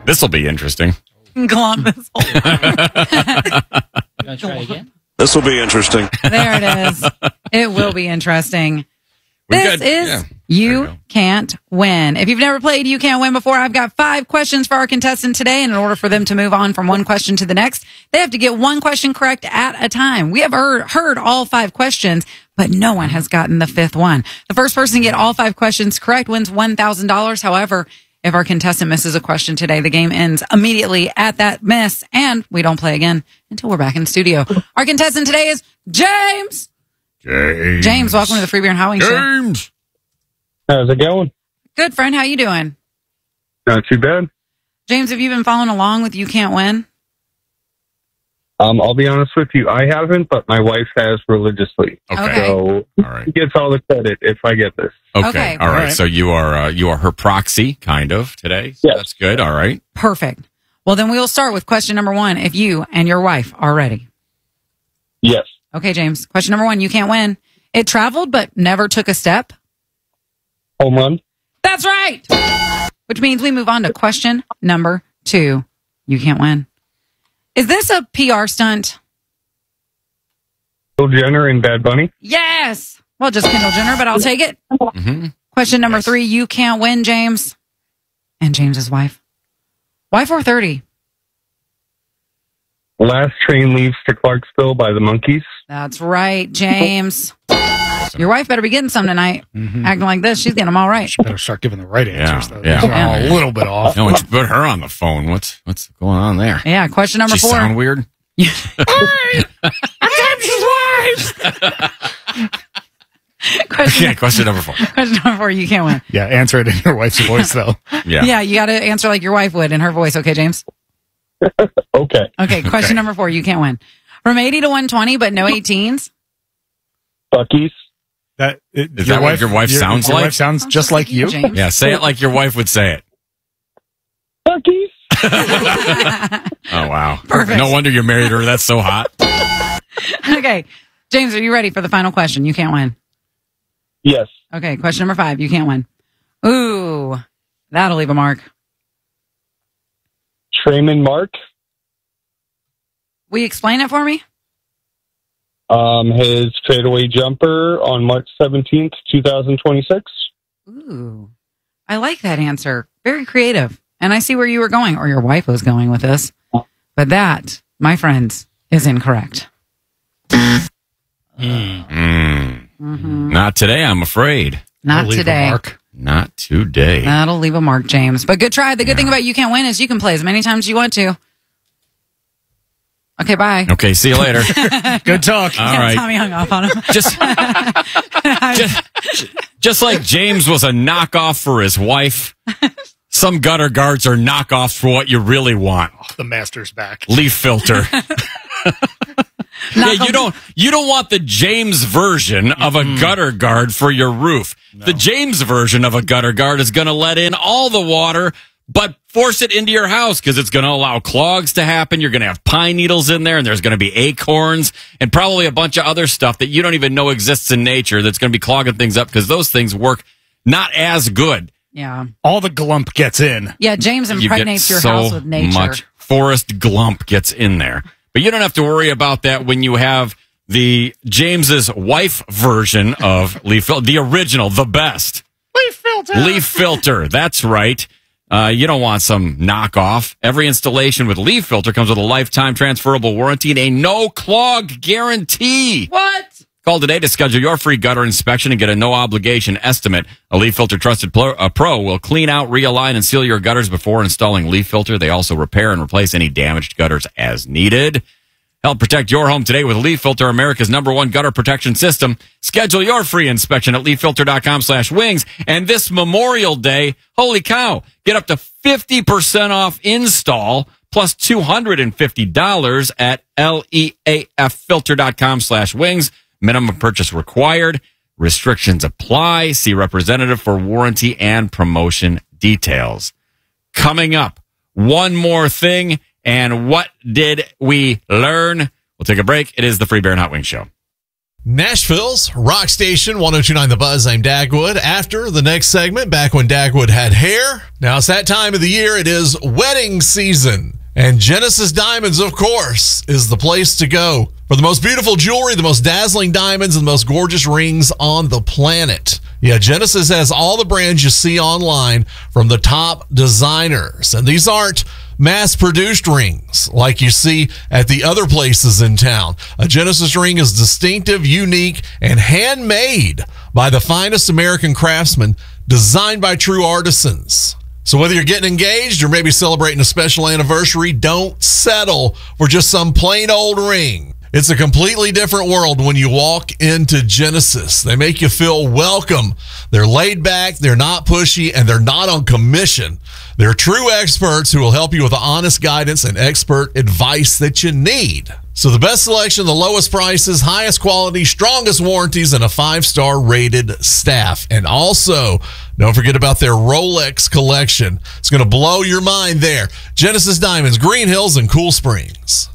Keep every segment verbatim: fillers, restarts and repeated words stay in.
This will be interesting. Glump this whole You want to try again? This will be interesting. There it is. It will be interesting. We've This got- is yeah. You There you go. Can't Win. If you've never played You Can't Win before, I've got five questions for our contestant today. And in order for them to move on from one question to the next, they have to get one question correct at a time. We have heard, heard all five questions, but no one has gotten the fifth one. The first person to get all five questions correct wins one thousand dollars. However, if our contestant misses a question today, the game ends immediately at that miss, and we don't play again until we're back in the studio. Our contestant today is James. James. James, welcome to the Free Beer and Hot Wings Show. James. How's it going? Good, friend. How you doing? Not too bad. James, have you been following along with You Can't Win? Um, I'll be honest with you, I haven't, but my wife has religiously. Okay. So All right. she gets all the credit if I get this. Okay. Okay. All right. All right. So you are uh, you are her proxy, kind of, today. So Yes. That's good. All right. Perfect. Well, then we will start with question number one if you and your wife are ready. Yes. Okay, James. Question number one, You Can't Win. It traveled but never took a step. Home run. That's right. Which means we move on to question number two. You Can't Win. Is this a P R stunt? Bill Jenner and Bad Bunny. Yes. Well, just Kendall Jenner, but I'll take it. Mm-hmm. Question number Yes. three, You Can't Win, James. And James's wife. Why four thirty? Last train leaves to Clarksville by the Monkees. That's right, James. Your wife better be getting some tonight. Mm-hmm. Acting like this, she's getting them all right. She better start giving the right answers, Yeah, though. yeah. These are all Yeah. a little bit off. No, you put her on the phone. What's what's going on there? Yeah, question number She four. sound weird? question, Yeah. Question number four. question number four, You Can't Win. Yeah, answer it in your wife's voice, though. Yeah. Yeah, you got to answer like your wife would in her voice. Okay, James? Okay. Okay, question number four, You Can't Win. From eighty to one twenty, but no eighteens. Bucky's. That it, Is that what your wife sounds your like? wife sounds just like you. James. Yeah. Say it like your wife would say it. Bucky's. Oh wow. Perfect. No wonder you married her. That's so hot. Okay, James, are you ready for the final question? You Can't Win. Yes. Okay, question number five, You Can't Win. Ooh, that'll leave a mark. Trayman Mark. Will you explain it for me? Um, his fadeaway jumper on March seventeenth, twenty twenty-six. Ooh, I like that answer. Very creative. And I see where you were going, or your wife was going with this. But that, my friends, is incorrect. Mm. Mm-hmm. Not today, I'm afraid. Not I'll leave a today. mark. Not today. That'll leave a mark, James. But good try. The good Yeah. thing about You Can't Win is you can play as many times as you want to. Okay, bye. Okay. See you later. Good talk. All right. Tommy hung off on him. Just, just, just like James was a knockoff for his wife, some gutter guards are knockoffs for what you really want. The master's back. Leaf filter. Yeah, you don't you don't want the James version of a gutter guard for your roof. The James version of a gutter guard is going to let in all the water, but force it into your house because it's going to allow clogs to happen. You're going to have pine needles in there, and there's going to be acorns and probably a bunch of other stuff that you don't even know exists in nature that's going to be clogging things up because those things work not as good. Yeah. All the glump gets in. Yeah, James You get impregnates your so house with nature. much forest glump gets in there. But you don't have to worry about that when you have the James's wife version of leaf filter, the original, the best. Leaf filter. Leaf filter. That's right. Uh, you don't want some knockoff. Every installation with leaf filter comes with a lifetime transferable warranty and a no clog guarantee. What? Call today to schedule your free gutter inspection and get a no-obligation estimate. A Leaf Filter Trusted Pro, uh, Pro will clean out, realign, and seal your gutters before installing Leaf Filter. They also repair and replace any damaged gutters as needed. Help protect your home today with Leaf Filter, America's number one gutter protection system. Schedule your free inspection at leaf filter dot com slash wings. And this Memorial Day, holy cow, get up to fifty percent off install plus two hundred fifty dollars at leaf filter dot com slash wings. Minimum purchase required. Restrictions apply. See representative for warranty and promotion details. Coming up, one more thing. And what did we learn? We'll take a break. It is the Free Beer and Hot Wings Show. Nashville's Rock Station, one oh two point nine The Buzz. I'm Dagwood. After the next segment, back when Dagwood had hair. Now it's that time of the year. It is wedding season. And Genesis Diamonds, of course, is the place to go for the most beautiful jewelry, the most dazzling diamonds, and the most gorgeous rings on the planet. Yeah, Genesis has all the brands you see online from the top designers. And these aren't mass-produced rings like you see at the other places in town. A Genesis ring is distinctive, unique, and handmade by the finest American craftsmen, designed by true artisans. So whether you're getting engaged or maybe celebrating a special anniversary, don't settle for just some plain old ring. It's a completely different world when you walk into Genesis. They make you feel welcome. They're laid back, they're not pushy, and they're not on commission. They're true experts who will help you with the honest guidance and expert advice that you need. So the best selection, the lowest prices, highest quality, strongest warranties, and a five-star rated staff. And also, don't forget about their Rolex collection. It's going to blow your mind there. Genesis Diamonds, Green Hills, and Cool Springs.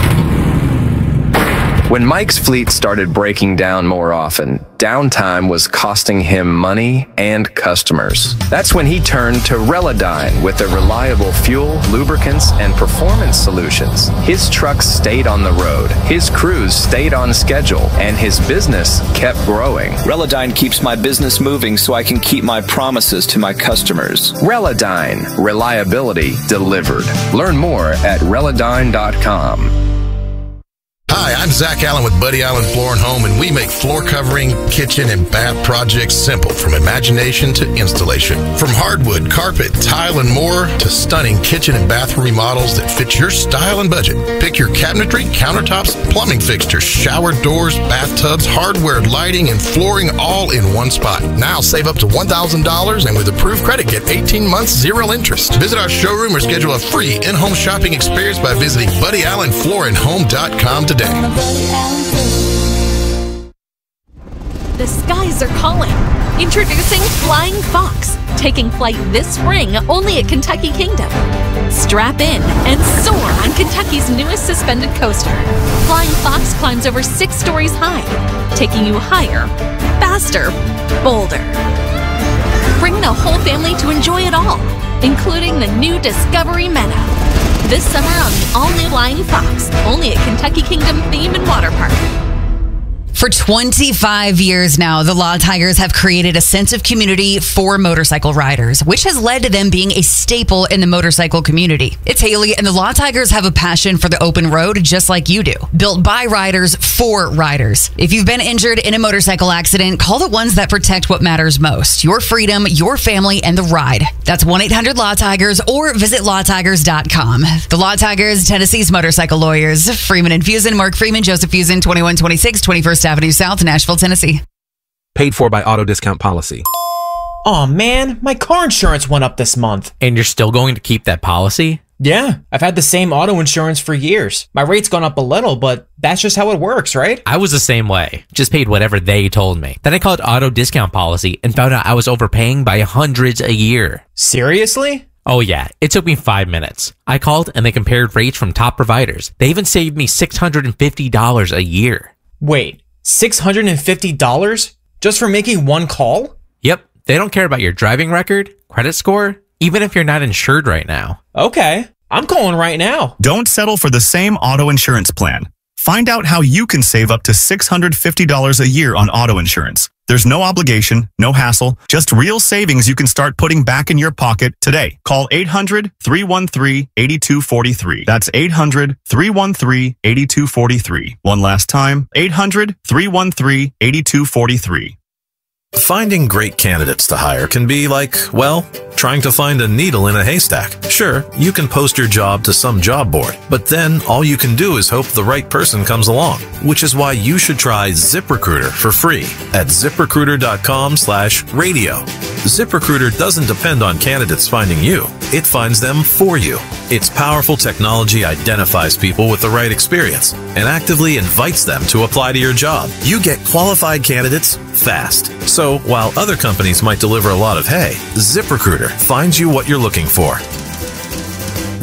When Mike's fleet started breaking down more often, downtime was costing him money and customers. That's when he turned to Relodyne with their reliable fuel, lubricants, and performance solutions. His trucks stayed on the road, his crews stayed on schedule, and his business kept growing. Relodyne keeps my business moving so I can keep my promises to my customers. Relodyne, reliability delivered. Learn more at relodyne dot com. Hi, I'm Zach Allen with Buddy Allen Floor and Home, and we make floor covering, kitchen, and bath projects simple from imagination to installation. From hardwood, carpet, tile, and more to stunning kitchen and bathroom remodels that fit your style and budget. Pick your cabinetry, countertops, plumbing fixtures, shower doors, bathtubs, hardware, lighting, and flooring all in one spot. Now save up to one thousand dollars and with approved credit, get eighteen months, zero interest. Visit our showroom or schedule a free in-home shopping experience by visiting buddy allen floor and home dot com today. The skies are calling. Introducing Flying Fox, taking flight this spring only at Kentucky Kingdom. Strap in and soar on Kentucky's newest suspended coaster. Flying Fox climbs over six stories high, taking you higher, faster, bolder. Bring the whole family to enjoy it all, including the new Discovery Meadow. This summer on the all-new Flying Fox, only at Kentucky Kingdom Theme and Water Park. For twenty-five years now, the Law Tigers have created a sense of community for motorcycle riders, which has led to them being a staple in the motorcycle community. It's Haley, and the Law Tigers have a passion for the open road just like you do. Built by riders for riders. If you've been injured in a motorcycle accident, call the ones that protect what matters most. Your freedom, your family, and the ride. That's one eight hundred law tigers or visit law tigers dot com. The Law Tigers, Tennessee's motorcycle lawyers. Freeman and Fusen, Mark Freeman, Joseph Fusen, twenty-one twenty-six twenty-first Avenue South, Nashville, Tennessee. Paid for by Auto Discount Policy. Aw, man, my car insurance went up this month. And you're still going to keep that policy? Yeah, I've had the same auto insurance for years. My rate's gone up a little, but that's just how it works, right? I was the same way. Just paid whatever they told me. Then I called Auto Discount Policy and found out I was overpaying by hundreds a year. Seriously? Oh yeah, it took me five minutes. I called and they compared rates from top providers. They even saved me six hundred fifty dollars a year. Wait, six hundred fifty dollars just for making one call? Yep, they don't care about your driving record, credit score, even if you're not insured right now. Okay, I'm calling right now. Don't settle for the same auto insurance plan. Find out how you can save up to six hundred fifty dollars a year on auto insurance. There's no obligation, no hassle, just real savings you can start putting back in your pocket today. Call eight hundred, three one three, eight two four three. That's eight hundred, three one three, eight two four three. One last time, eight hundred, three one three, eight two four three. Finding great candidates to hire can be like, well, trying to find a needle in a haystack. Sure, you can post your job to some job board, but then all you can do is hope the right person comes along, which is why you should try ZipRecruiter for free at zip recruiter dot com slash radio. ZipRecruiter doesn't depend on candidates finding you. It finds them for you. Its powerful technology identifies people with the right experience and actively invites them to apply to your job. You get qualified candidates fast. So while other companies might deliver a lot of hay, ZipRecruiter finds you what you're looking for.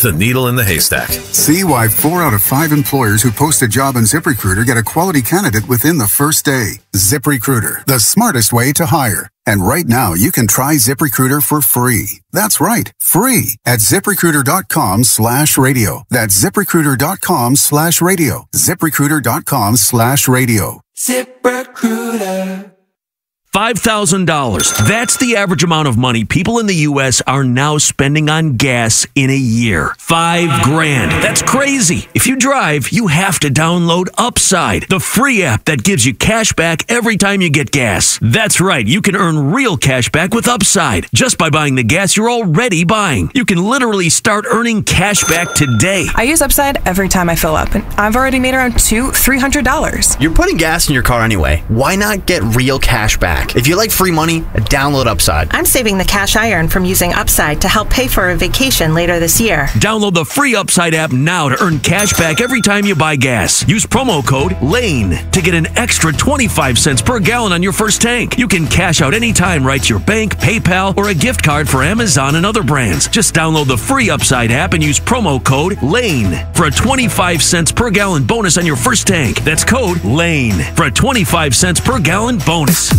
the needle in the haystack. See why four out of five employers who post a job on ZipRecruiter get a quality candidate within the first day. ZipRecruiter, the smartest way to hire. And right now, you can try ZipRecruiter for free. That's right, free at ZipRecruiter.com slash radio. That's ZipRecruiter.com slash radio. ZipRecruiter.com slash radio. ZipRecruiter. five thousand dollars. That's the average amount of money people in the U S are now spending on gas in a year. Five grand. That's crazy. If you drive, you have to download Upside, the free app that gives you cash back every time you get gas. That's right. You can earn real cash back with Upside just by buying the gas you're already buying. You can literally start earning cash back today. I use Upside every time I fill up, and I've already made around two, three hundred dollars. You're putting gas in your car anyway. Why not get real cash back? If you like free money, download Upside. I'm saving the cash I earn from using Upside to help pay for a vacation later this year. Download the free Upside app now to earn cash back every time you buy gas. Use promo code LANE to get an extra twenty-five cents per gallon on your first tank. You can cash out anytime right to your bank, PayPal, or a gift card for Amazon and other brands. Just download the free Upside app and use promo code LANE for a twenty-five cents per gallon bonus on your first tank. That's code LANE for a twenty-five cents per gallon bonus.